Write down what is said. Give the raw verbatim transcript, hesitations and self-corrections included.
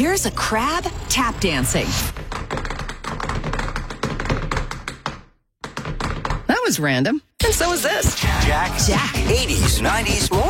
here's a crab tap dancing. That was random. And so is this. Jack. Jack. eighties, nineties,